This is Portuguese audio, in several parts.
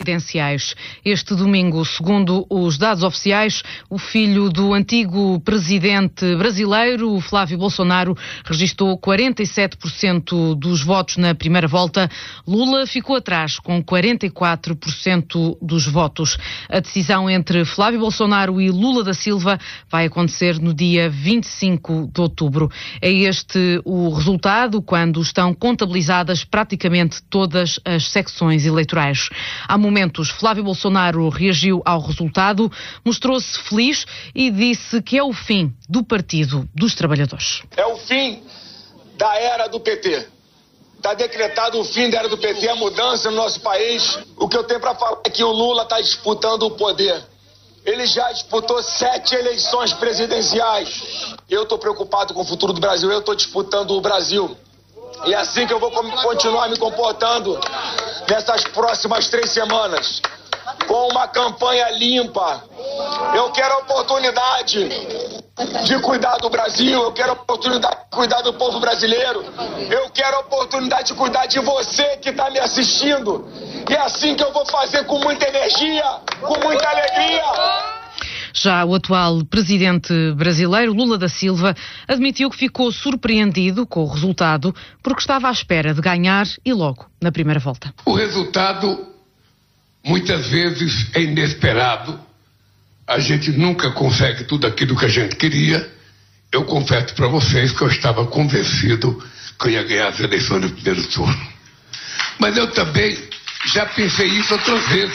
credenciais. Este domingo, segundo os dados oficiais, o filho do antigo presidente brasileiro, Flávio Bolsonaro, registrou 47% dos votos na primeira volta. Lula ficou atrás, com 44% dos votos. A decisão entre Flávio Bolsonaro e Lula da Silva vai acontecer no dia 25 de outubro. É este o resultado quando estão contabilizadas praticamente todas as secções eleitorais. Há momentos, Flávio Bolsonaro reagiu ao resultado, mostrou-se feliz e disse que é o fim do Partido dos Trabalhadores. É o fim da era do PT. Está decretado o fim da era do PT, a mudança no nosso país. O que eu tenho para falar é que o Lula está disputando o poder. Ele já disputou 7 eleições presidenciais. Eu estou preocupado com o futuro do Brasil, eu estou disputando o Brasil. E é assim que eu vou continuar me comportando nessas próximas 3 semanas, com uma campanha limpa. Eu quero a oportunidade de cuidar do Brasil, eu quero a oportunidade de cuidar do povo brasileiro, eu quero a oportunidade de cuidar de você que está me assistindo. E é assim que eu vou fazer, com muita energia, com muita alegria. Já o atual presidente brasileiro, Lula da Silva, admitiu que ficou surpreendido com o resultado porque estava à espera de ganhar e logo na primeira volta. O resultado muitas vezes é inesperado. A gente nunca consegue tudo aquilo que a gente queria. Eu confesso para vocês que eu estava convencido que eu ia ganhar as eleições no primeiro turno. Mas eu também já pensei isso outras vezes.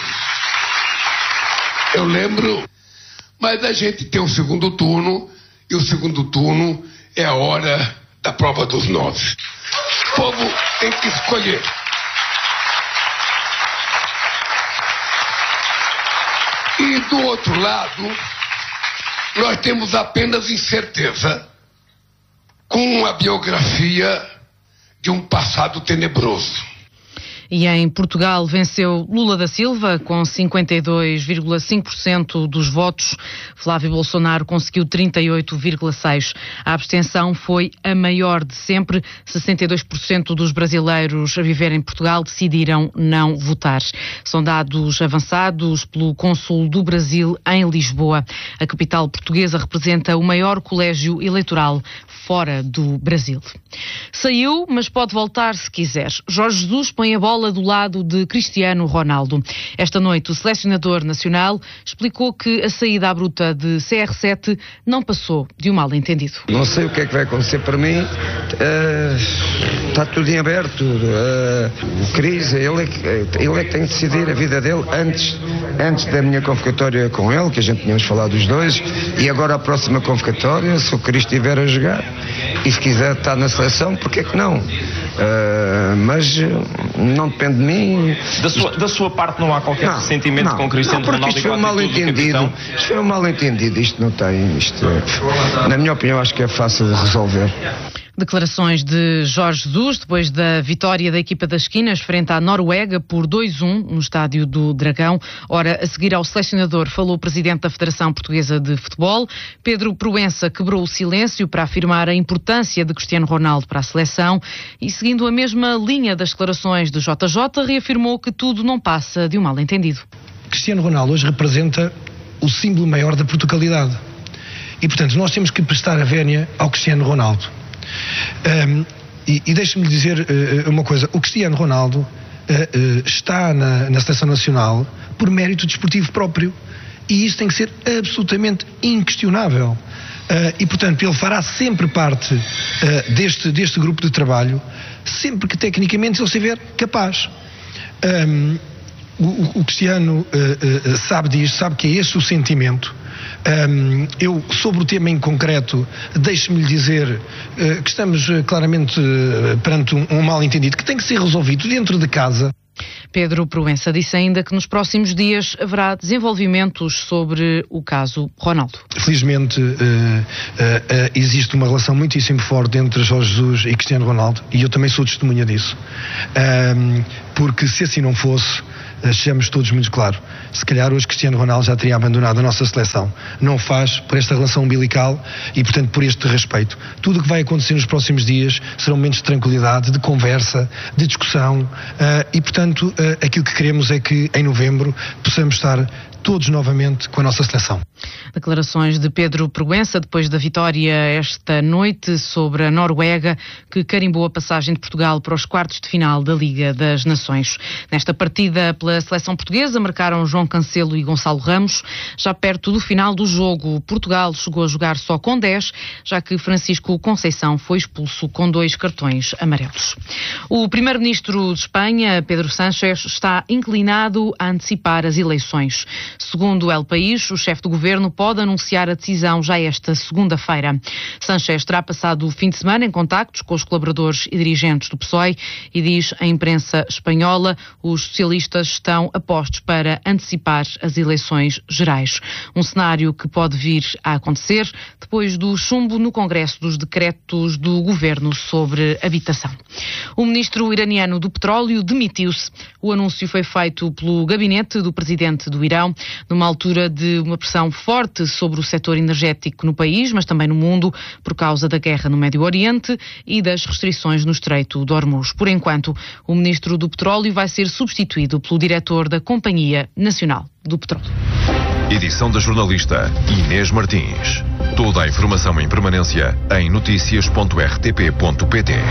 Eu lembro... Mas a gente tem o segundo turno, e o segundo turno é a hora da prova dos 9. O povo tem que escolher. E do outro lado, nós temos apenas incerteza com a biografia de um passado tenebroso. E em Portugal venceu Lula da Silva com 52,5% dos votos. Flávio Bolsonaro conseguiu 38,6%. A abstenção foi a maior de sempre. 62% dos brasileiros a viver em Portugal decidiram não votar. São dados avançados pelo cônsul do Brasil em Lisboa. A capital portuguesa representa o maior colégio eleitoral fora do Brasil. Saiu, mas pode voltar se quiser. Jorge Jesus põe a bola do lado de Cristiano Ronaldo. Esta noite, o selecionador nacional explicou que a saída à bruta de CR7 não passou de um mal-entendido. Não sei o que é que vai acontecer para mim. Está tudo em aberto. O Cris, ele é que tem de decidir a vida dele antes da minha convocatória com ele, que a gente tínhamos falado os dois, e agora a próxima convocatória, se o Cris estiver a jogar e se quiser estar na seleção, porque é que não? Mas não depende de mim. Da sua parte não há qualquer ressentimento com Cristiano Ronaldo? Isto foi um mal-entendido. Isto não tem. Na minha opinião, acho que é fácil de resolver. Declarações de Jorge Jesus depois da vitória da equipa das Esquinas frente à Noruega por 2-1 no estádio do Dragão. Ora, a seguir ao selecionador falou o presidente da Federação Portuguesa de Futebol. Pedro Proença quebrou o silêncio para afirmar a importância de Cristiano Ronaldo para a seleção e, seguindo a mesma linha das declarações de JJ, reafirmou que tudo não passa de um mal-entendido. Cristiano Ronaldo hoje representa o símbolo maior da Portugalidade e, portanto, nós temos que prestar a vénia ao Cristiano Ronaldo. E deixe-me dizer uma coisa: o Cristiano Ronaldo está na seleção nacional por mérito desportivo próprio e isso tem que ser absolutamente inquestionável. E portanto ele fará sempre parte deste grupo de trabalho sempre que tecnicamente ele estiver capaz. O Cristiano sabe disto, sabe que é esse o sentimento. Eu, sobre o tema em concreto, deixe-me lhe dizer que estamos claramente perante um mal-entendido que tem que ser resolvido dentro de casa. Pedro Proença disse ainda que nos próximos dias haverá desenvolvimentos sobre o caso Ronaldo. Felizmente existe uma relação muitíssimo forte entre Jorge Jesus e Cristiano Ronaldo e eu também sou testemunha disso. porque se assim não fosse, achamos todos muito claro, se calhar hoje Cristiano Ronaldo já teria abandonado a nossa seleção. Não faz por esta relação umbilical e, portanto, por este respeito. Tudo o que vai acontecer nos próximos dias serão momentos de tranquilidade, de conversa, de discussão e, portanto, aquilo que queremos é que em novembro possamos estar todos novamente com a nossa seleção. Declarações de Pedro Proença depois da vitória esta noite sobre a Noruega, que carimbou a passagem de Portugal para os quartos de final da Liga das Nações. Nesta partida pela seleção portuguesa marcaram João Cancelo e Gonçalo Ramos. Já perto do final do jogo, Portugal chegou a jogar só com 10, já que Francisco Conceição foi expulso com 2 cartões amarelos. O primeiro-ministro de Espanha, Pedro Sánchez, está inclinado a antecipar as eleições. Segundo El País, o chefe do governo pode anunciar a decisão já esta segunda-feira. Sánchez terá passado o fim de semana em contactos com os colaboradores e dirigentes do PSOE e diz à imprensa espanhola os socialistas estão apostos para antecipar as eleições gerais. Um cenário que pode vir a acontecer depois do chumbo no Congresso dos decretos do governo sobre habitação. O ministro iraniano do petróleo demitiu-se. O anúncio foi feito pelo gabinete do presidente do Irão, numa altura de uma pressão forte sobre o setor energético no país, mas também no mundo, por causa da guerra no Médio Oriente e das restrições no Estreito de Hormuz. Por enquanto, o ministro do Petróleo vai ser substituído pelo diretor da Companhia Nacional do Petróleo. Edição da jornalista Inês Martins. Toda a informação em permanência em noticias.rtp.pt.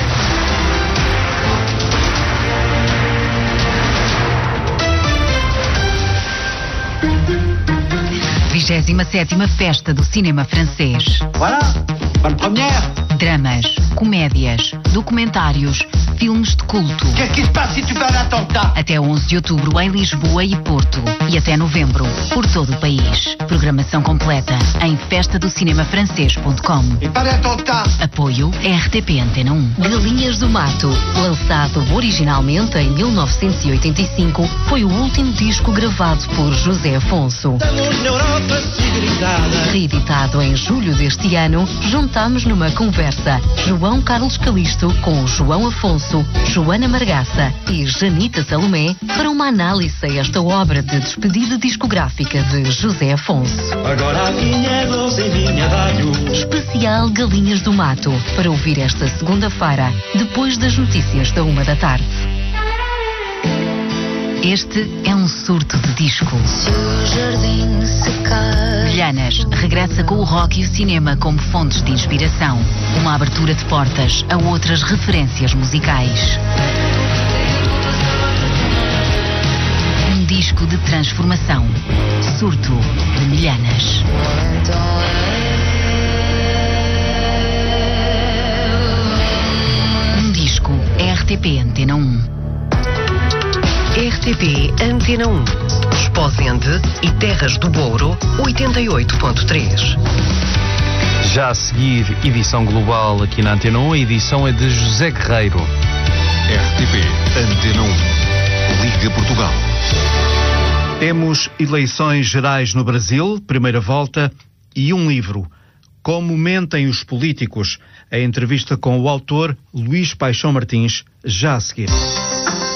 27ª Festa do Cinema Francês. Voilà, bonne première. Dramas, comédias, documentários, filmes de culto. Qu'est-ce qui se passe si tu fais un attentat? Até 11 de outubro em Lisboa e Porto. E até novembro, por todo o país. Programação completa em festadocinemafrancês.com. E para attentat. Apoio RTP Antena 1. Galinhas do Mato, lançado originalmente em 1985, foi o último disco gravado por José Afonso. Reeditado em julho deste ano, juntamos numa conversa João Carlos Calisto com João Afonso, Joana Margaça e Janita Salomé para uma análise a esta obra de despedida discográfica de José Afonso. Agora a minha voz em minha rádio. Especial Galinhas do Mato, para ouvir esta segunda-feira, depois das notícias da 13h. Este é um surto de disco. Vilhanas regressa com o rock e o cinema como fontes de inspiração. Uma abertura de portas a outras referências musicais. Um disco de transformação. Surto de Milhanas. Um disco RTP Antena 1. RTP Antena 1, Esposende e Terras do Douro, 88.3. Já a seguir, edição global aqui na Antena 1, a edição é de José Guerreiro. RTP Antena 1, Liga Portugal. Temos eleições gerais no Brasil, primeira volta, e um livro, Como Mentem os Políticos, a entrevista com o autor Luís Paixão Martins, já a seguir.